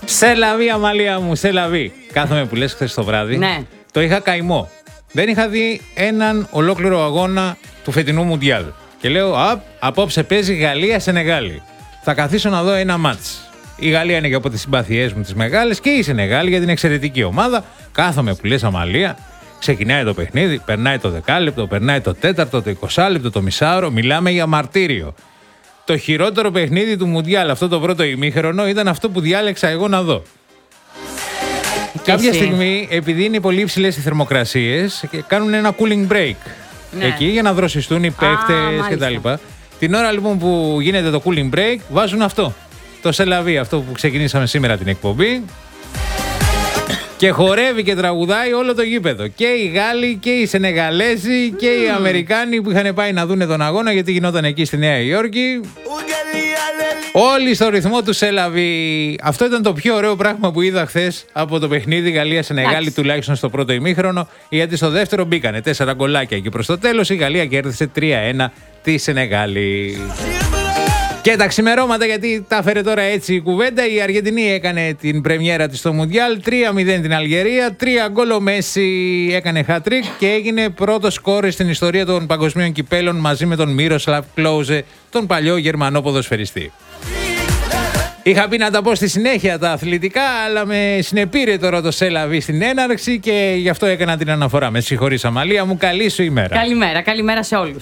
Σε λαβή, Αμαλία μου, σε λαβή. Κάθομαι που λες χθες το βράδυ. Ναι. Το είχα καημό. Δεν είχα δει έναν ολόκληρο αγώνα του φετινού Μουντιάλ. Και λέω, απόψε παίζει Γαλλία-Σενεγάλη. Θα καθίσω να δω ένα μάτς. Η Γαλλία είναι και από τις συμπάθειές μου τις μεγάλες και η Σενεγάλη για την εξαιρετική ομάδα. Κάθομαι που λες, Αμαλία. Ξεκινάει το παιχνίδι, περνάει το 10 λεπτό, περνάει το 4ο, το 20 λεπτό, το μισάωρο. Μιλάμε για μαρτύριο. Το χειρότερο παιχνίδι του Μουντιάλ αυτό το πρώτο ημίχρονο ήταν αυτό που διάλεξα εγώ να δω. Κάποια στιγμή, επειδή είναι πολύ υψηλές οι θερμοκρασίες, κάνουν ένα cooling break εκεί για να δροσιστούν οι παίκτες κτλ. Την ώρα λοιπόν που γίνεται το cooling break, βάζουν αυτό. Το σελαβί, αυτό που ξεκινήσαμε σήμερα την εκπομπή. Και χορεύει και τραγουδάει όλο το γήπεδο. Και οι Γάλλοι και οι Σενεγαλέζοι και οι Αμερικάνοι που είχαν πάει να δούνε τον αγώνα, γιατί γινόταν εκεί στη Νέα Υόρκη. Όλοι στο ρυθμό του σελαβί. Αυτό ήταν το πιο ωραίο πράγμα που είδα χθες από το παιχνίδι Γαλλία-Σενεγάλη, τουλάχιστον στο πρώτο ημίχρονο. Γιατί στο δεύτερο μπήκανε 4 γκολάκια και προς το τέλος η Γαλλία κέρδισε 3-1 τη Σενεγάλη. Και τα ξημερώματα, γιατί τα φέρε τώρα έτσι η κουβέντα, η Αργεντινή έκανε την πρεμιέρα της στο Μουντιάλ, 3-0 την Αλγερία, 3 γκολ ο Μέση έκανε hat-trick και έγινε πρώτο σκόρερ στην ιστορία των παγκοσμίων κυπέλων μαζί με τον Μίροσλαβ Κλόουζε, τον παλιό Γερμανό ποδοσφαιριστή. Είχα πει να τα πω στη συνέχεια τα αθλητικά, αλλά με συνεπήρε τώρα το σέλαβι στην έναρξη και γι' αυτό έκανα την αναφορά. Με συγχωρείς, Αμαλία μου, καλή σου ημέρα. Καλημέρα σε όλους.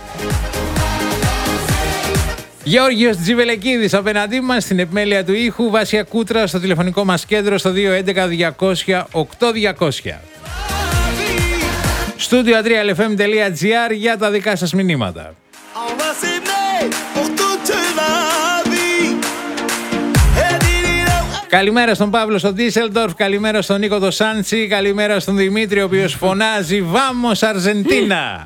Γεώργιος Τζιβελεκίδης απέναντί μας στην επιμέλεια του ήχου, Βάσια Κούτρα στο τηλεφωνικό μας κέντρο στο 211-200-8200. Studio3lfm.gr για τα δικά σας μηνύματα. Καλημέρα στον Παύλο στο Ντίσελντορφ, καλημέρα στον Νίκο το Σάντσι, καλημέρα στον Δημήτρη ο οποίος φωνάζει «Βάμος Αρζεντίνα».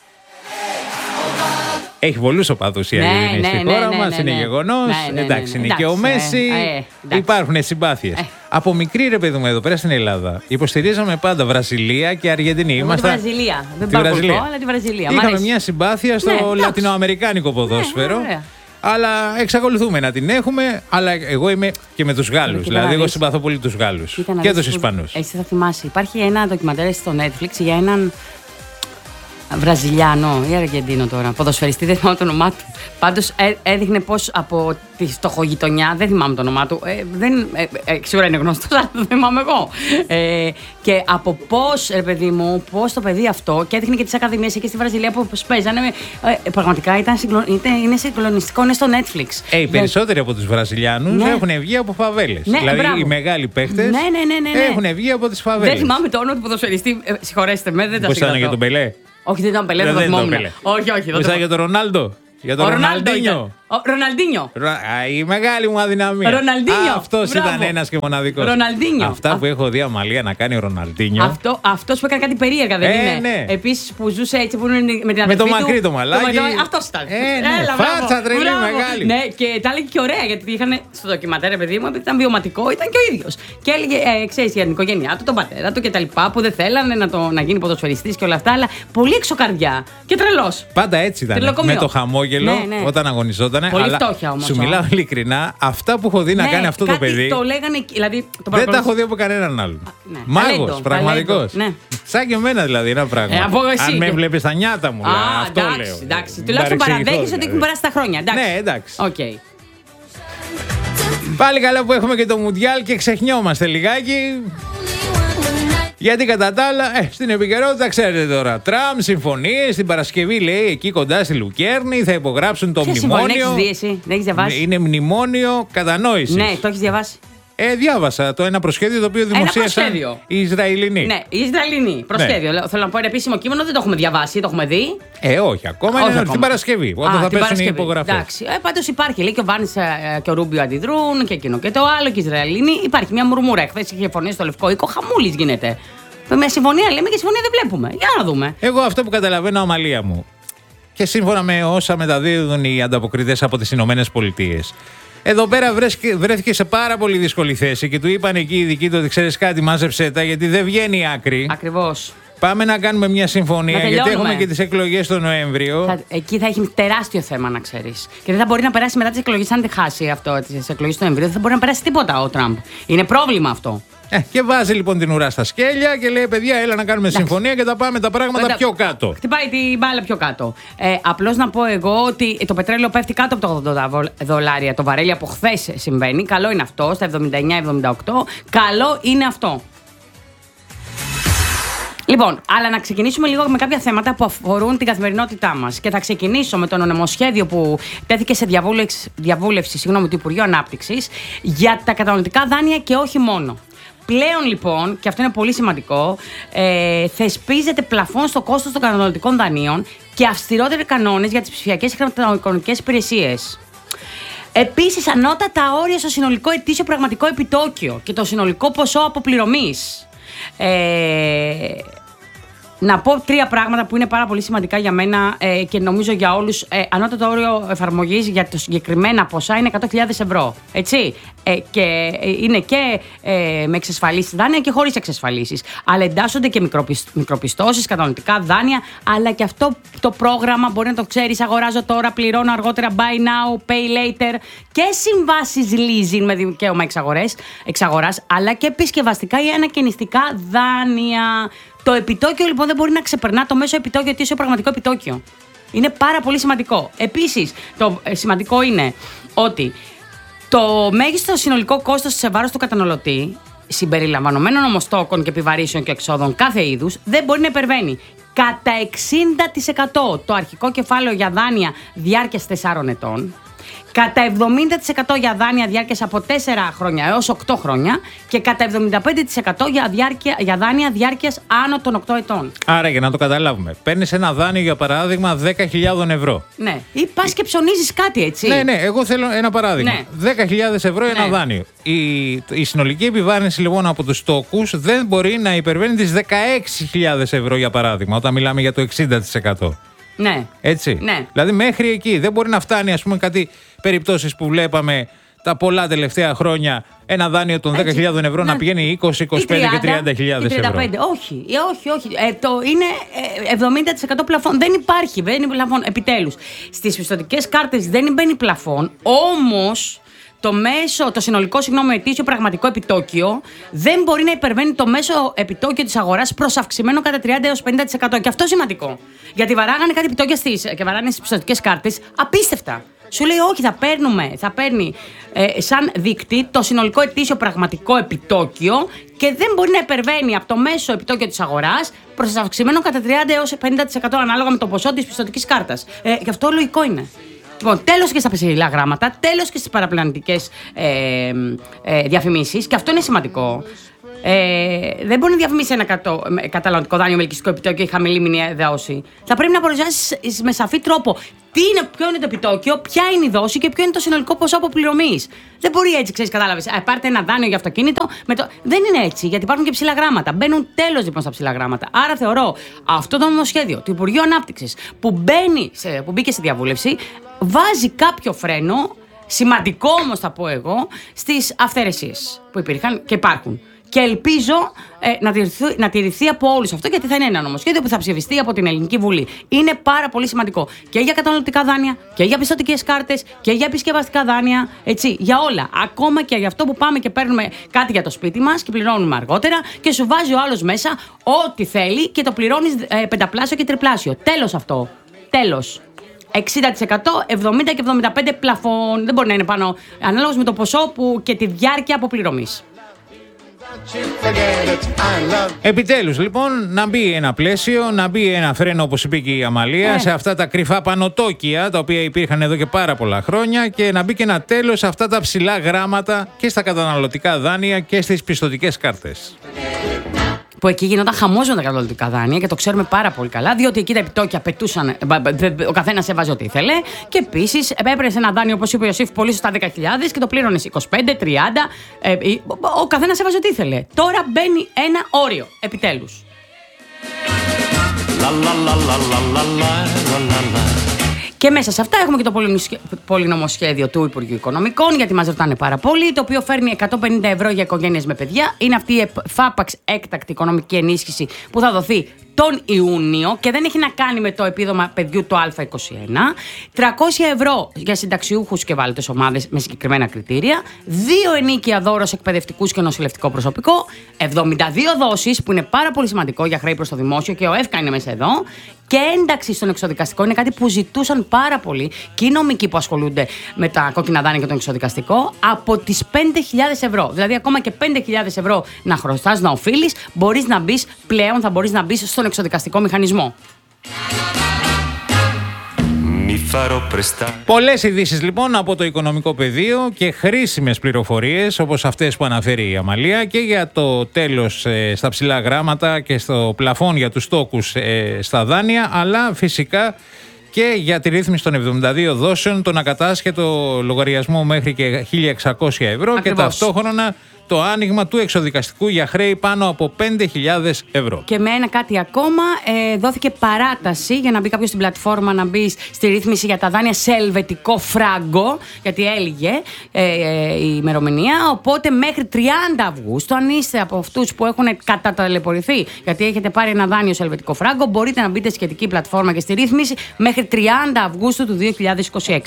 Έχει πολλούς οπαδούς η Αργεντινή στη χώρα μας, είναι γεγονός. Εντάξει, είναι και ο Μέση, υπάρχουν συμπάθειες. Από μικρή, ρε παιδί μου, εδώ πέρα στην Ελλάδα, υποστηρίζαμε πάντα Βραζιλία και Αργεντινή. Είμαστε τη Βραζιλία. Δεν πάω πολύ, αλλά τη Βραζιλία. Είχαμε μια συμπάθεια στο λατινοαμερικάνικο ποδόσφαιρο. Αλλά εξακολουθούμε να την έχουμε. Αλλά εγώ είμαι και με τους Γάλλους. Δηλαδή, εγώ συμπαθώ πολύ τους Γάλλους και τους Ισπανούς. Εσύ θα θυμάσαι, υπάρχει ένα ντοκιμαντέρ στο Netflix για έναν Βραζιλιάνο ή Αργεντίνο τώρα, ποδοσφαιριστή, δεν θυμάμαι το όνομά του. Πάντως έδειχνε πως από τη φτωχογειτονιά, δεν θυμάμαι το όνομά του, σίγουρα είναι γνωστός, αλλά το θυμάμαι εγώ. Και από πώς, ρε παιδί μου, πώς το παιδί αυτό, και έδειχνε και τις ακαδημίες εκεί στη Βραζιλία που παίζανε, πραγματικά είναι συγκλονιστικό, είναι στο Netflix. Οι περισσότεροι από τους Βραζιλιάνους έχουν βγει από φαβέλες. Δηλαδή οι μεγάλοι παίχτες έχουν βγει από τις φαβέλες. Δεν θυμάμαι το όνομα του ποδοσφαιριστή, συγχωρέστε με, δεν τα συγκρατώ. Πώς ήταν για τον Πελέ? Όχι, δεν ήταν Πελέ, δεν το θυμόμουν. Όχι. Πώς ήταν για τον Ρονάλντο? Για τον Ροναλντίνιο. Ροναλντίνιο. Η μεγάλη μου αδυναμία. Ροναλντίνιο. Αυτός ήταν ένας και μοναδικός. Ροναλντίνιο. Αυτά που έχω δει, Αμαλία, να κάνει ο Ροναλντίνιο. Αυτός που έκανε κάτι περίεργα, δεν είναι? Ναι. Επίσης που ζούσε έτσι που είναι με την αδερφή του. Με το μακρύ το μαλάκι. Αυτός ήταν. Φάτσα τρελή μεγάλη. Ναι, και τα έλεγε και ωραία, γιατί είχαν στο ντοκιμαντέρ, παιδί μου, επειδή ήταν βιωματικό, ήταν και ο ίδιος. Και έλεγε, ξέρεις, για την οικογένειά του, τον πατέρα του κτλ. Που δεν θέλανε να γίνει ποδοσφαιριστής και όλα αυτά, αλλά πολύ εξωκαρδιά και τρελός. Πάντα έτσι ήταν. Με το χαμόγελο όταν αγωνιζόταν. Πολύ φτώχεια όμως. Σου μιλάω ειλικρινά, αυτά που έχω δει να κάνει αυτό το παιδί. Το λέγανε, δηλαδή, δεν τα έχω δει από κανέναν άλλον. Μάγος, πραγματικός. Σαν και εμένα δηλαδή ένα πράγμα. Αν με βλέπεις τα νιάτα μου, αυτό λέω. Εντάξει, τουλάχιστον παραδέχεσαι ότι έχουν περάσει τα χρόνια. Ναι, εντάξει. Okay. Πάλι καλά που έχουμε και το Μουντιάλ και ξεχνιόμαστε λιγάκι. Γιατί κατά τα άλλα, στην επικαιρότητα ξέρετε τώρα. Τραμπ συμφωνίες, την Παρασκευή λέει εκεί κοντά στη Λουκέρνη θα υπογράψουν το μνημόνιο. Έχεις δει εσύ, δεν έχεις διαβάσει? Είναι μνημόνιο κατανόησης. Ναι, το έχεις διαβάσει? Διάβασα το ένα προσχέδιο το οποίο δημοσίευσαν οι Ισραηλινοί. Ναι, οι Ισραηλινοί. Προσχέδιο. Ναι. Θέλω να πω ένα επίσημο κείμενο, δεν το έχουμε διαβάσει, το έχουμε δει. Όχι ακόμα. Είναι την Παρασκευή. Όταν θα πέσουν οι υπογραφές. Εντάξει. Πάντως υπάρχει. Λέει και ο Βάνης και ο Ρούμπιο αντιδρούν και εκείνο και το άλλο και οι Ισραηλινοί. Υπάρχει μια μουρμούρα. Χθες είχε φωνή στο Λευκό Οίκο, χαμούλης γίνεται. Με συμφωνία λέμε και συμφωνία δεν βλέπουμε. Για να δούμε. Εγώ αυτό που καταλαβαίνω, Αμαλία μου, και σύμφωνα με όσα μεταδίδουν οι ανταποκριτές από τις Ηνωμένες Πολιτείες. Εδώ πέρα βρέθηκε σε πάρα πολύ δύσκολη θέση και του είπαν εκεί οι ειδικοί του ότι ξέρεις κάτι, μάζεψε τα γιατί δεν βγαίνει η άκρη. Ακριβώς. Πάμε να κάνουμε μια συμφωνία, γιατί έχουμε και τις εκλογές τον Νοέμβριο. Εκεί θα έχει τεράστιο θέμα, να ξέρεις. Και δεν θα μπορεί να περάσει μετά τις εκλογές, αν δεν χάσει αυτό τις εκλογές του Νοεμβρίου, δεν θα μπορεί να περάσει τίποτα ο Τραμπ. Είναι πρόβλημα αυτό. Και βάζει λοιπόν την ουρά στα σκέλια και λέει: παιδιά, έλα να κάνουμε συμφωνία και θα πάμε τα πράγματα πιο κάτω. Χτυπάει την μπάλα πιο κάτω. Απλώς να πω εγώ ότι το πετρέλαιο πέφτει κάτω από τα $80 το βαρέλι, από χθες συμβαίνει. Καλό είναι αυτό, στα 79-78. Καλό είναι αυτό. Λοιπόν, αλλά να ξεκινήσουμε λίγο με κάποια θέματα που αφορούν την καθημερινότητά μας. Και θα ξεκινήσω με το νομοσχέδιο που τέθηκε σε διαβούλευση του Υπουργείου Ανάπτυξης για τα καταναλωτικά δάνεια και όχι μόνο. Πλέον λοιπόν, και αυτό είναι πολύ σημαντικό, θεσπίζεται πλαφόν στο κόστος των καταναλωτικών δανείων και αυστηρότεροι κανόνες για τις ψηφιακές χρηματοοικονομικές υπηρεσίες. Επίσης, ανώτατα όρια στο συνολικό ετήσιο πραγματικό επιτόκιο και το συνολικό ποσό αποπληρωμής. Να πω 3 πράγματα που είναι πάρα πολύ σημαντικά για μένα και νομίζω για όλους. Ανώτατο όριο εφαρμογής για τα συγκεκριμένα ποσά είναι 100.000 ευρώ. Έτσι. Και είναι και με εξασφαλίσεις δάνεια και χωρίς εξασφαλίσεις. Αλλά εντάσσονται και μικροπιστώσεις, καταναλωτικά δάνεια, αλλά και αυτό το πρόγραμμα μπορεί να το ξέρεις. Αγοράζω τώρα, πληρώνω αργότερα, buy now, pay later και συμβάσεις leasing με δικαίωμα εξαγοράς, αλλά και επισκευαστικά ή ανακαινιστικά δάνεια. Το επιτόκιο λοιπόν δεν μπορεί να ξεπερνά το μέσο επιτόκιο ετήσιο πραγματικό επιτόκιο. Είναι πάρα πολύ σημαντικό. Επίσης, το σημαντικό είναι ότι το μέγιστο συνολικό κόστος σε βάρος του καταναλωτή, συμπεριλαμβανομένων όμως τόκων και επιβαρύσεων και εξόδων κάθε είδους, δεν μπορεί να υπερβαίνει κατά 60% το αρχικό κεφάλαιο για δάνεια διάρκειας 4 ετών, κατά 70% για δάνεια διάρκειας από 4 χρόνια έως 8 χρόνια και κατά 75% για δάνεια διάρκειας άνω των 8 ετών. Άρα, για να το καταλάβουμε, παίρνεις ένα δάνειο για παράδειγμα 10.000 ευρώ. Ναι. Ή πας και ψωνίζεις κάτι, έτσι. Ναι, εγώ θέλω ένα παράδειγμα. Ναι. 10.000 ευρώ ένα δάνειο. Η συνολική επιβάρυνση λοιπόν από τους τόκους δεν μπορεί να υπερβαίνει τις 16.000 ευρώ για παράδειγμα, όταν μιλάμε για το 60%. Ναι. Έτσι. Ναι. Δηλαδή μέχρι εκεί δεν μπορεί να φτάνει, ας πούμε, κάτι περιπτώσεις που βλέπαμε τα πολλά τελευταία χρόνια, ένα δάνειο των 10.000 ευρώ να πηγαίνει 20, 25 και 30.000 ευρώ. Όχι. Είναι 70% πλαφόν. Δεν υπάρχει πλαφόν. Επιτέλους. Στις πιστωτικές κάρτες δεν μπαίνει πλαφόν, όμως το συνολικό ετήσιο πραγματικό επιτόκιο δεν μπορεί να υπερβαίνει το μέσο επιτόκιο της αγοράς προς αυξημένο κατά 30 έως 50%. Και αυτό σημαντικό. Γιατί βαράγανε κάτι επιτόκια και βαράνε στις πιστωτικές κάρτες απίστευτα. Σου λέει όχι, θα παίρνει σαν δείκτη το συνολικό ετήσιο πραγματικό επιτόκιο και δεν μπορεί να υπερβαίνει από το μέσο επιτόκιο της αγοράς προς αυξημένο κατά 30 έως 50% ανάλογα με το ποσό της πιστωτικής κάρτας. Και αυτό λογικό είναι. Λοιπόν, τέλος και στα ψηλά γράμματα, τέλος και στις παραπλανητικές διαφημίσεις, και αυτό είναι σημαντικό. Δεν μπορεί να διαφημίσει ένα καταναλωτικό δάνειο με ελκυστικό επιτόκιο ή χαμηλή μηνιαία δόση. Θα πρέπει να παρουσιάσει με σαφή τρόπο ποιο είναι το επιτόκιο, ποια είναι η δόση και ποιο είναι το συνολικό ποσό αποπληρωμής. Δεν μπορεί έτσι, ξέρεις, κατάλαβες. Πάρτε ένα δάνειο για αυτοκίνητο. Δεν είναι έτσι, γιατί υπάρχουν και ψηλά γράμματα. Μπαίνουν τέλος λοιπόν στα ψηλά γράμματα. Άρα θεωρώ αυτό το νομοσχέδιο του Υπουργείου Ανάπτυξης που μπήκε σε διαβούλευση βάζει κάποιο φρένο, σημαντικό όμως θα πω εγώ, στις αυθαιρεσίες που υπήρχαν και υπάρχουν. Και ελπίζω να τηρηθεί από όλους αυτό, γιατί θα είναι ένα νομοσχέδιο που θα ψηφιστεί από την Ελληνική Βουλή. Είναι πάρα πολύ σημαντικό και για καταναλωτικά δάνεια και για πιστωτικές κάρτες και για επισκευαστικά δάνεια. Έτσι, για όλα. Ακόμα και για αυτό που πάμε και παίρνουμε κάτι για το σπίτι μας και πληρώνουμε αργότερα και σου βάζει ο άλλος μέσα ό,τι θέλει και το πληρώνεις πενταπλάσιο και τριπλάσιο. Τέλος αυτό. Τέλος. 60%, 70% και 75% πλαφόν. Δεν μπορεί να είναι πάνω, ανάλογα με το ποσό και τη διάρκεια αποπληρωμής. Επιτέλους λοιπόν να μπει ένα πλαίσιο, να μπει ένα φρένο, όπως είπε και η Αμαλία, σε αυτά τα κρυφά πανωτόκια τα οποία υπήρχαν εδώ και πάρα πολλά χρόνια, και να μπει και ένα τέλος σε αυτά τα ψηλά γράμματα και στα καταναλωτικά δάνεια και στις πιστωτικές κάρτες. Που εκεί γινόταν χαμός με τα καταναλωτικά δάνεια και το ξέρουμε πάρα πολύ καλά, διότι εκεί τα επιτόκια πετούσαν, ο καθένας έβαζε ό,τι ήθελε, και επίσης έπαιρνες ένα δάνειο, όπως είπε ο Ιωσήφ, πολύ σωστά 10.000 και το πλήρωνες 25, 30, ο καθένας έβαζε ό,τι ήθελε. Τώρα μπαίνει ένα όριο, επιτέλους. Και μέσα σε αυτά έχουμε και το πολυνομοσχέδιο του Υπουργείου Οικονομικών, γιατί μας ρωτάνε πάρα πολύ, το οποίο φέρνει 150 ευρώ για οικογένειες με παιδιά. Είναι αυτή η ΦΑΠΑΞ έκτακτη οικονομική ενίσχυση που θα δοθεί τον Ιούνιο και δεν έχει να κάνει με το επίδομα παιδιού το Α21. 300 ευρώ για συνταξιούχους και ευάλωτες ομάδες με συγκεκριμένα κριτήρια. 2 ενίκια δώρο σε εκπαιδευτικούς και νοσηλευτικό προσωπικό. 72 δόσεις, που είναι πάρα πολύ σημαντικό για χρέη προς το δημόσιο, και ο ΕΦΚΑ είναι μέσα εδώ. Και ένταξη στον εξωδικαστικό είναι κάτι που ζητούσαν πάρα πολύ και οι νομικοί που ασχολούνται με τα κόκκινα δάνεια και τον εξωδικαστικό, από τις 5.000 ευρώ. Δηλαδή, ακόμα και 5.000 ευρώ να χρωστάς, να οφείλεις, μπορείς να μπεις πλέον, θα μπορείς να μπεις στον εξωδικαστικό μηχανισμό. Πολλές ειδήσεις λοιπόν από το οικονομικό πεδίο και χρήσιμες πληροφορίες όπως αυτές που αναφέρει η Αμαλία, και για το τέλος στα ψηλά γράμματα και στο πλαφόν για τους τόκους στα δάνεια, αλλά φυσικά και για τη ρύθμιση των 72 δόσεων, τον ακατάσχετο λογαριασμό μέχρι και 1.600 ευρώ. Ακριβώς. Και ταυτόχρονα το άνοιγμα του εξωδικαστικού για χρέη πάνω από 5.000 ευρώ. Και με ένα κάτι ακόμα, δόθηκε παράταση για να μπει κάποιος στην πλατφόρμα, να μπει στη ρύθμιση για τα δάνεια σε ελβετικό φράγκο, γιατί έλυγε η ημερομηνία. Οπότε μέχρι 30 Αυγούστου, αν είστε από αυτούς που έχουν καταταλαιπωρηθεί, γιατί έχετε πάρει ένα δάνειο σε ελβετικό φράγκο, μπορείτε να μπείτε στη σχετική πλατφόρμα και στη ρύθμιση μέχρι 30 Αυγούστου του 2026.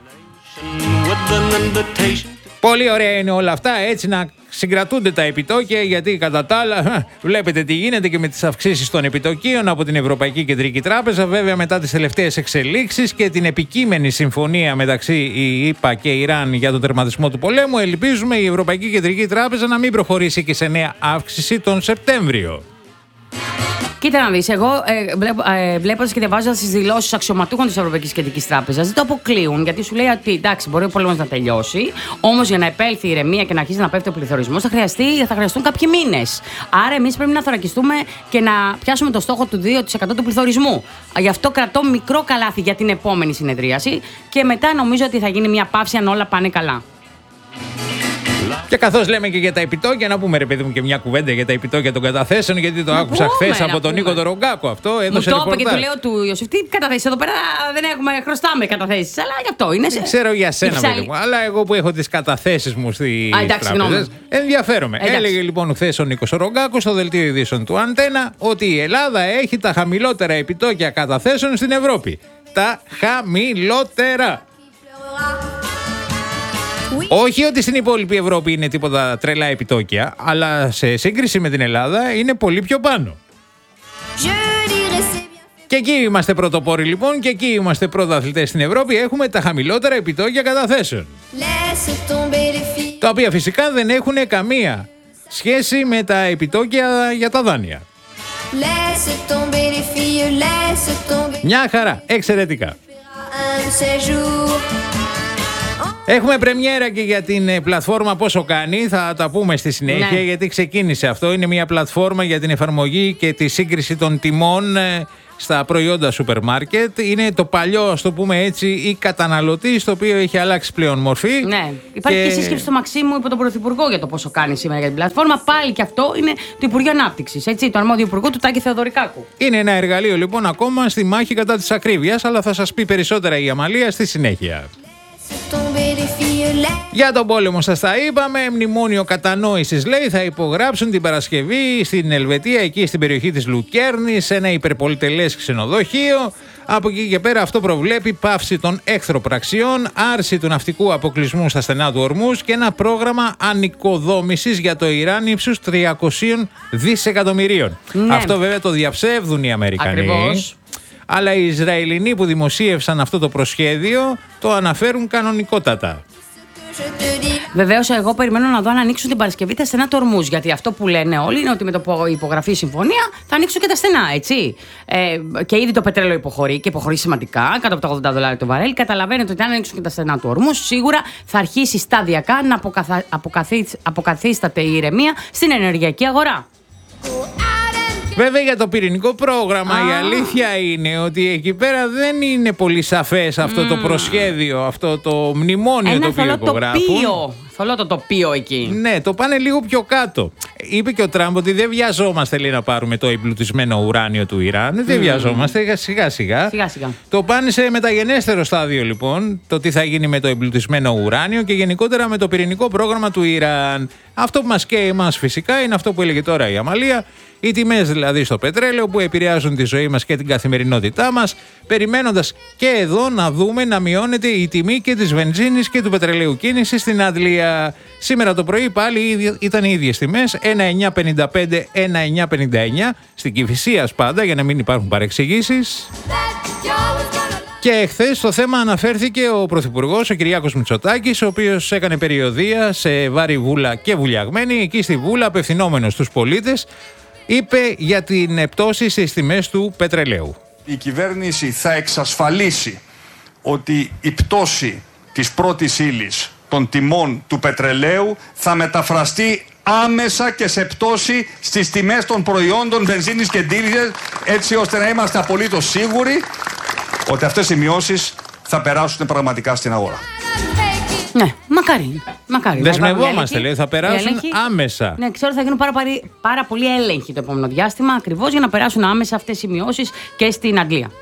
Πολύ ωραία είναι όλα αυτά, έτσι να συγκρατούνται τα επιτόκια, γιατί κατά τα άλλα βλέπετε τι γίνεται και με τις αυξήσεις των επιτοκίων από την Ευρωπαϊκή Κεντρική Τράπεζα. Βέβαια, μετά τις τελευταίες εξελίξεις και την επικείμενη συμφωνία μεταξύ ΗΠΑ και Ιράν για τον τερματισμό του πολέμου, ελπίζουμε η Ευρωπαϊκή Κεντρική Τράπεζα να μην προχωρήσει και σε νέα αύξηση τον Σεπτέμβριο. Κοίτα να δεις, εγώ βλέποντας και διαβάζοντας τις δηλώσεις αξιωματούχων της Ευρωπαϊκής Κεντρικής Τράπεζας, δεν το αποκλείουν, γιατί σου λέει ότι εντάξει, μπορεί ο πόλεμος να τελειώσει, όμως για να επέλθει η ηρεμία και να αρχίσει να πέφτει ο πληθωρισμός θα χρειαστούν κάποιοι μήνες. Άρα εμείς πρέπει να θωρακιστούμε και να πιάσουμε το στόχο του 2% του πληθωρισμού. Γι' αυτό κρατώ μικρό καλάθι για την επόμενη συνεδρίαση και μετά νομίζω ότι θα γίνει μια παύση αν όλα πάνε καλά. Και καθώς λέμε και για τα επιτόκια, να πούμε ρε παιδί μου και μια κουβέντα για τα επιτόκια των καταθέσεων, γιατί το άκουσα χθες από τον Νίκο τον Ρογκάκο αυτό. Έδωσε μου το είπε και του λέω του Ιωσήφ, τι καταθέσεις εδώ πέρα, δεν έχουμε, χρωστάμε καταθέσεις, αλλά γι' αυτό είναι. Δεν ξέρω για σένα παιδί μου, αλλά εγώ που έχω τις καταθέσεις μου στις τράπεζες, ενδιαφέρομαι. Έλεγε λοιπόν χθες ο Νίκος ο Ρογκάκος στο δελτίο ειδήσεων του Αντένα ότι η Ελλάδα έχει τα χαμηλότερα επιτόκια καταθέσεων στην Ευρώπη. Τα χαμηλότερα. Όχι ότι στην υπόλοιπη Ευρώπη είναι τίποτα τρελά επιτόκια, αλλά σε σύγκριση με την Ελλάδα είναι πολύ πιο πάνω. Και εκεί είμαστε πρωτοπόροι λοιπόν, και εκεί είμαστε πρωταθλητές στην Ευρώπη. Έχουμε τα χαμηλότερα επιτόκια καταθέσεων, τα οποία φυσικά δεν έχουν καμία σχέση με τα επιτόκια για τα δάνεια. Μια χαρά, εξαιρετικά. Έχουμε πρεμιέρα και για την πλατφόρμα Πόσο Κάνει, θα τα πούμε στη συνέχεια, γιατί ξεκίνησε αυτό. Είναι μια πλατφόρμα για την εφαρμογή και τη σύγκριση των τιμών στα προϊόντα σούπερ μάρκετ. Είναι το παλιό, ας το πούμε έτσι, ή καταναλωτή, το οποίο έχει αλλάξει πλέον μορφή. Ναι, υπάρχει και σύσκεψη στο Μαξίμου υπό τον Πρωθυπουργό για το Πόσο Κάνει σήμερα για την πλατφόρμα. Πάλι και αυτό είναι το Υπουργείο Ανάπτυξης, έτσι, το αρμόδιο υπουργό του Τάκη Θεοδωρικάκου. Είναι ένα εργαλείο λοιπόν ακόμα στη μάχη κατά της ακρίβειας, αλλά θα σας πει περισσότερα η Αμαλία στη συνέχεια. Για τον πόλεμο σας τα είπαμε. Μνημόνιο κατανόησης λέει θα υπογράψουν την Παρασκευή στην Ελβετία, εκεί στην περιοχή της Λουκέρνης, σε ένα υπερπολιτελές ξενοδοχείο. Από εκεί και πέρα αυτό προβλέπει πάυση των εχθροπραξιών, άρση του ναυτικού αποκλεισμού στα στενά του Ορμούς και ένα πρόγραμμα ανοικοδόμησης για το Ιράν ύψους 300 δισεκατομμυρίων. Ναι. Αυτό βέβαια το διαψεύδουν οι Αμερικανοί. Ακριβώς. Αλλά οι Ισραηλινοί που δημοσίευσαν αυτό το προσχέδιο το αναφέρουν κανονικότατα. Βεβαίως, εγώ περιμένω να δω αν ανοίξουν την Παρασκευή τα στενά του Ορμούς. Γιατί αυτό που λένε όλοι είναι ότι με το που υπογραφεί η συμφωνία θα ανοίξουν και τα στενά, έτσι. Και ήδη το πετρέλαιο υποχωρεί και υποχωρεί σημαντικά, κάτω από τα $80 το βαρέλ. Καταλαβαίνετε ότι αν ανοίξουν και τα στενά του Ορμούς, σίγουρα θα αρχίσει σταδιακά να αποκαθίσταται η ηρεμία στην ενεργειακή αγορά. Βέβαια για το πυρηνικό πρόγραμμα η αλήθεια είναι ότι εκεί πέρα δεν είναι πολύ σαφές αυτό το προσχέδιο, αυτό το μνημόνιο το οποίο υπογράφουν. στο όλο το τοπίο εκεί. Ναι, το πάνε λίγο πιο κάτω. Είπε και ο Τραμπ ότι δεν βιαζόμαστε, λέει, να πάρουμε το εμπλουτισμένο ουράνιο του Ιράν. Δεν βιαζόμαστε, σιγά-σιγά. Το πάνε σε μεταγενέστερο στάδιο, λοιπόν, το τι θα γίνει με το εμπλουτισμένο ουράνιο και γενικότερα με το πυρηνικό πρόγραμμα του Ιράν. Αυτό που μας καίει εμάς φυσικά είναι αυτό που έλεγε τώρα η Αμαλία. Οι τιμές δηλαδή στο πετρέλαιο που επηρεάζουν τη ζωή μας και την καθημερινότητά μας, περιμένοντας και εδώ να δούμε να μειώνεται η τιμή και της βενζίνης και του πετρελαίου κίνησης στην Αγγλία. Σήμερα το πρωί πάλι ήταν οι ίδιες τιμές, 1,955, 1,959, στην Κηφισίας πάντα για να μην υπάρχουν παρεξηγήσεις. Και χθες στο θέμα αναφέρθηκε ο Πρωθυπουργός, ο Κυριάκος Μητσοτάκης, ο οποίος έκανε περιοδεία σε Βάρη Βούλα και Βουλιαγμένη. Εκεί στη Βούλα, απευθυνόμενος στους πολίτες, είπε για την πτώση στις τιμές του πετρελαίου. Η κυβέρνηση θα εξασφαλίσει ότι η πτώση της πρώτης ύλης των τιμών του πετρελαίου θα μεταφραστεί άμεσα και σε πτώση στις τιμές των προϊόντων βενζίνης και ντίζελ, έτσι ώστε να είμαστε απολύτως σίγουροι ότι αυτές οι μειώσεις θα περάσουν πραγματικά στην αγορά. Ναι, μακάρι. Δεσμευόμαστε, λέει, θα περάσουν άμεσα. Ναι, ξέρω θα γίνουν πάρα πολύ έλεγχοι το επόμενο διάστημα, ακριβώς για να περάσουν άμεσα αυτές οι μειώσεις και στην Αγγλία.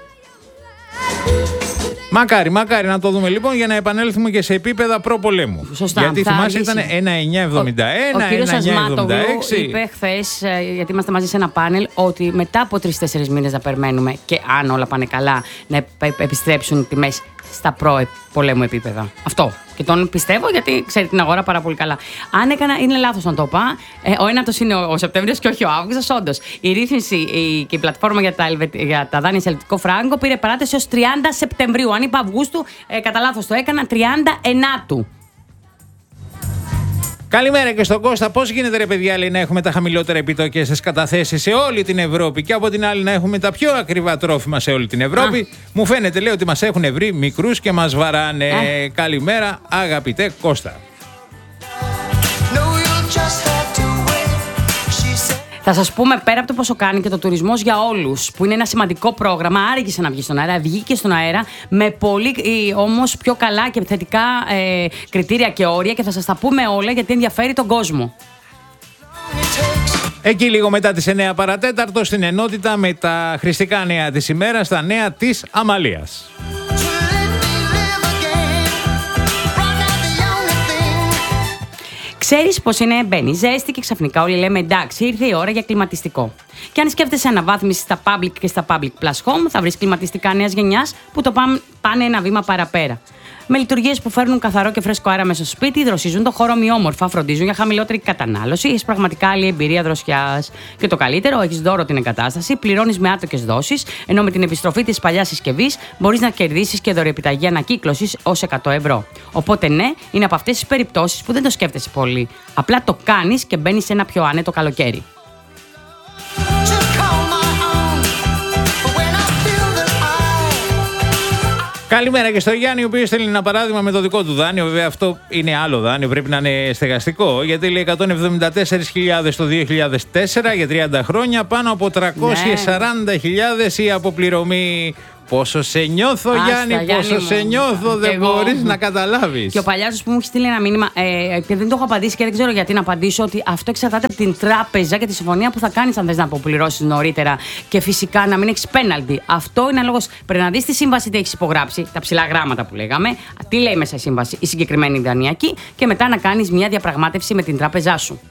Μακάρι να το δούμε λοιπόν για να επανέλθουμε και σε επίπεδα προπολέμου. Σωστά. Γιατί θυμάσαι ήταν 1,971, 1,976. Ο κύριος Ασμάτογλου είπε χθες, γιατί είμαστε μαζί σε ένα πάνελ, ότι μετά από 3-4 μήνες να περιμένουμε και αν όλα πάνε καλά να επιστρέψουν τιμές στα προ-πολέμου επίπεδα. Αυτό. Και τον πιστεύω γιατί ξέρει την αγορά πάρα πολύ καλά. Αν είναι λάθος να το είπα. Ο ένατος είναι ο Σεπτέμβριος και όχι ο Αύγουστος. Όντως, η ρύθμιση και η πλατφόρμα για τα δάνεια σε ελβετικό φράγκο πήρε παράταση ως 30 Σεπτεμβρίου. Αν είπα Αυγούστου, κατά λάθος το έκανα, 39. Καλημέρα και στον Κώστα. Πώς γίνεται, ρε παιδιά, λέει, να έχουμε τα χαμηλότερα επιτόκια στις καταθέσεις σε όλη την Ευρώπη και από την άλλη να έχουμε τα πιο ακριβά τρόφιμα σε όλη την Ευρώπη. Μου φαίνεται, λέει, ότι μας έχουν βρει μικρούς και μας βαράνε. Καλημέρα, αγαπητέ Κώστα. Θα σας πούμε, πέρα από το πόσο κάνει και το τουρισμός για όλους, που είναι ένα σημαντικό πρόγραμμα, άργησε να βγει στον αέρα, βγήκε στον αέρα με πολύ όμως πιο καλά και θετικά κριτήρια και όρια και θα σας τα πούμε όλα γιατί ενδιαφέρει τον κόσμο. Εκεί λίγο μετά τις 9 παρατέταρτο στην ενότητα με τα χρηστικά νέα της ημέρας, τα νέα της Αμαλίας. Ξέρεις πώς είναι, μπαίνει ζέστη και ξαφνικά όλοι λέμε εντάξει, ήρθε η ώρα για κλιματιστικό. Και αν σκέφτεσαι αναβάθμιση στα public και στα public plus home, θα βρεις κλιματιστικά νέας γενιάς που το πάνε ένα βήμα παραπέρα. Με λειτουργίες που φέρνουν καθαρό και φρέσκο αέρα μέσα στο σπίτι, δροσίζουν το χώρο ομοιόμορφα, φροντίζουν για χαμηλότερη κατανάλωση, έχεις πραγματικά άλλη εμπειρία δροσιάς. Και το καλύτερο, έχεις δώρο την εγκατάσταση, πληρώνεις με άτοκες δόσεις, ενώ με την επιστροφή της παλιάς συσκευής μπορείς να κερδίσεις και δωρεοεπιταγή ανακύκλωσης ως 100 ευρώ. Οπότε ναι, είναι από αυτές τις περιπτώσεις που δεν το σκέφτεσαι πολύ. Απλά το κάνεις και μπαίνεις σε ένα πιο άνετο καλοκαίρι. Καλημέρα και στο Γιάννη, ο οποίος θέλει ένα παράδειγμα με το δικό του δάνειο. Βέβαια, αυτό είναι άλλο δάνειο, πρέπει να είναι στεγαστικό. Γιατί λέει 174.000 το 2004 για 30 χρόνια, πάνω από 340.000 η αποπληρωμή. Πόσο σε νιώθω, Γιάννη, πόσο σε νιώθω, δεν μπορείς να καταλάβεις. Και ο παλιάς που μου έχει στείλει ένα μήνυμα, και δεν το έχω απαντήσει και δεν ξέρω γιατί να απαντήσω, ότι αυτό εξαρτάται από την τράπεζα και τη συμφωνία που θα κάνεις αν θες να αποπληρώσεις νωρίτερα. Και φυσικά να μην έχεις πέναλτι. Αυτό είναι λόγος. Πρέπει να δεις τη σύμβαση τι έχεις υπογράψει, τα ψηλά γράμματα που λέγαμε, τι λέει μέσα η σύμβαση, η συγκεκριμένη δανειακή, και μετά να κάνεις μια διαπραγμάτευση με την τράπεζά σου.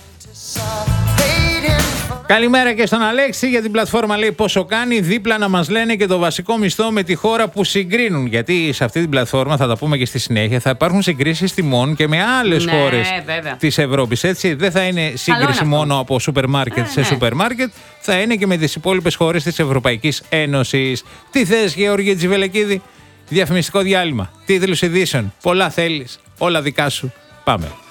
Καλημέρα και στον Αλέξη για την πλατφόρμα, λέει πόσο κάνει, δίπλα να μας λένε και το βασικό μισθό με τη χώρα που συγκρίνουν. Γιατί σε αυτή την πλατφόρμα, θα τα πούμε και στη συνέχεια, θα υπάρχουν συγκρίσεις τιμών και με άλλες χώρες της Ευρώπης. Έτσι, δεν θα είναι σύγκριση μόνο από σούπερ μάρκετ σε σούπερ μάρκετ, θα είναι και με τις υπόλοιπες χώρες της Ευρωπαϊκής Ένωσης. Τι θες, Γεώργια Τζιβελεκίδη? Διαφημιστικό διάλειμμα, τίτλους ειδήσεων, πολλά θέλεις, όλα δικά σου. Πάμε.